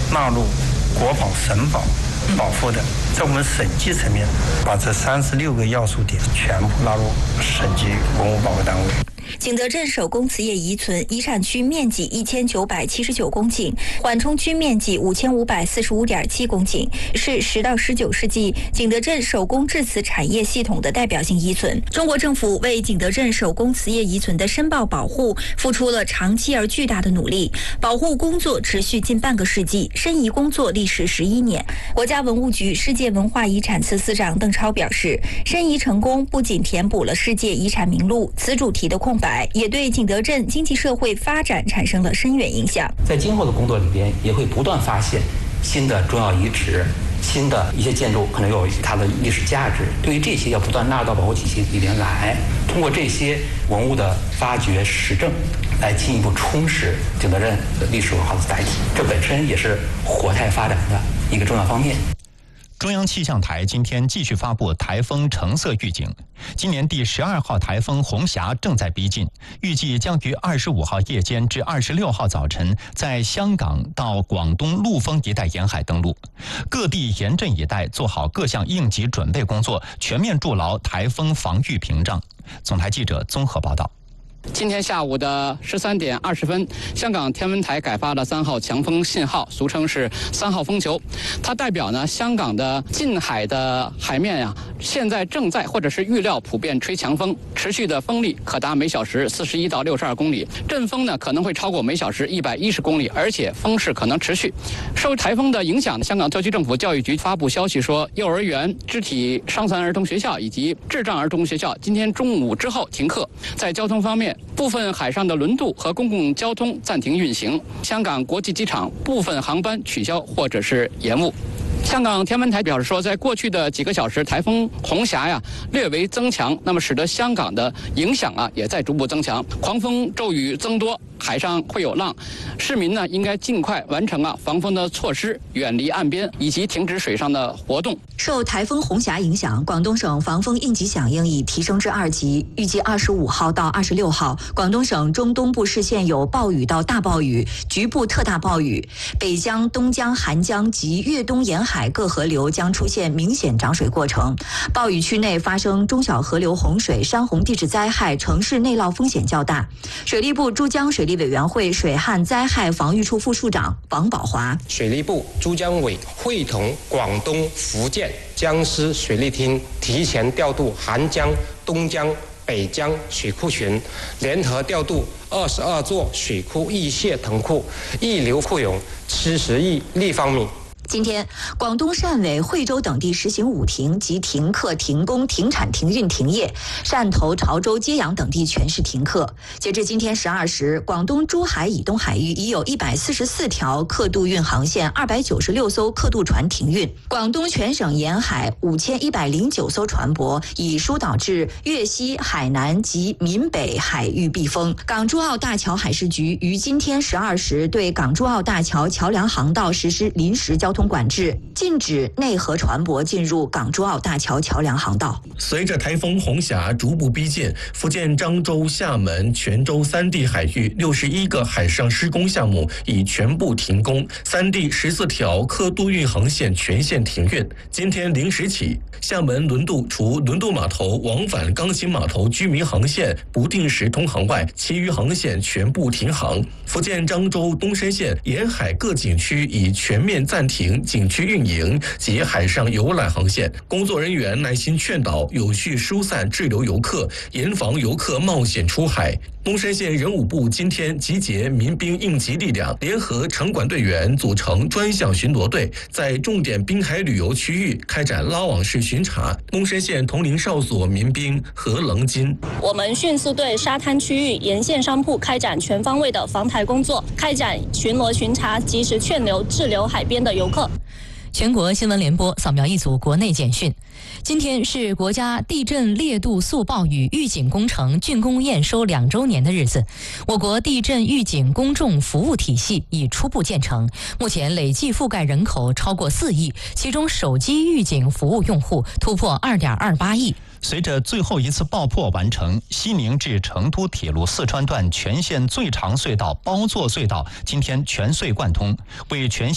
纳入国保、省保保护的，在我们省级层面，把这36个要素点全部纳入省级文物保护单位。 景德镇手工瓷业遗存遗产区面积1979公顷，缓冲区面积5545.7公顷，是10到19世纪景德镇手工制瓷产业系统的代表性遗存。中国政府为景德镇手工瓷业遗存的申报保护付出了长期而巨大的努力，保护工作持续近半个世纪，申遗工作历时11年。国家文物局世界文化遗产司司长邓超表示，申遗成功不仅填补了世界遗产名录瓷主题的空白，也对景德镇经济社会发展产生了深远影响。 在今后的工作里边，也会不断发现新的重要遗址，新的一些建筑可能有它的历史价值。对于这些，要不断纳入到保护体系里边来，通过这些文物的发掘实证，来进一步充实景德镇的历史文化的载体。这本身也是活态发展的一个重要方面。 中央气象台今天继续发布台风橙色预警，今年第12号台风红霞正在逼近，预计将于25号夜间至26号早晨在香港到广东陆丰一带沿海登陆，各地严阵以待，做好各项应急准备工作，全面筑牢台风防御屏障。总台记者综合报道。 今天下午的13点20分，香港天文台改发了3号强风信号，俗称是3号风球。它代表呢，香港的近海的海面现在正在或者是预料普遍吹强风，持续的风力可达每小时41到62公里，阵风呢可能会超过每小时110公里，而且风势可能持续。受台风的影响，香港特区政府教育局发布消息说，幼儿园、肢体伤残儿童学校以及智障儿童学校今天中午之后停课。在交通方面，部分海上的轮渡和公共交通暂停运行，香港国际机场部分航班取消或者是延误。香港天文台表示说，在过去的几个小时，台风红霞略为增强，那么使得香港的影响也在逐步增强，狂风骤雨增多，海上会有浪，市民呢应该尽快完成防风的措施，远离岸边以及停止水上的活动。 受台风红霞影响，广东省防风应急响应已提升至2级，预计25号到26号，广东省中东部市县有暴雨到大暴雨，局部特大暴雨，北江、东江、韩江及粤东沿海各河流将出现明显涨水过程，暴雨区内发生中小河流洪水、山洪地质灾害，城市内涝风险较大。水利部珠江水利委员会水旱灾害防御处副处长王宝华， 水利部珠江委会同广东、福建、江苏水利厅提前调度韩江、东江、北江水库群，联合调度22座水库溢泄腾库，溢流库涌70亿立方米。 今天，广东汕尾、惠州等地实行5停即停课、停工、停产、停运、停业；汕头、潮州、揭阳等地全市停课。截至今天12时，广东珠海以东海域已有144条客渡运航线，296艘客渡船停运。广东全省沿海5109艘船舶已疏导至粤西、海南及闽北海域避风。港珠澳大桥海事局于今天12时对港珠澳大桥桥梁航道实施临时交通管制，禁止内河船舶进入港珠澳大桥桥梁航道。 随着台风红霞逐步逼近，福建漳州、厦门、泉州3地海域61个海上施工项目已全部停工，3地14条客渡运航线全线停运。今天0时起，厦门轮渡除轮渡码头往返钢琴码头居民航线不定时通航外，其余航线全部停航。福建漳州东山县沿海各景区已全面暂停景区运营及海上游览航线，工作人员耐心劝导，有序疏散滞留游客，严防游客冒险出海。东山县人武部今天集结民兵应急力量，联合城管队员组成专项巡逻队，在重点滨海旅游区域开展拉网式巡查。东山县铜陵哨所民兵何棱金， 我们迅速对沙滩区域沿线商铺开展全方位的防台工作，开展巡逻巡查，及时劝留滞留海边的游客。 全国新闻联播扫描一组国内简讯。今天是国家地震烈度速暴雨预警工程竣工验收2周年的日子。我国地震预警公众服务体系已初步建成，目前累计覆盖人口超过4亿，其中手机预警服务用户突破2.28亿。 随着最后一次爆破完成，西宁至成都铁路四川段全线最长隧道包座隧道今天全隧贯通，为全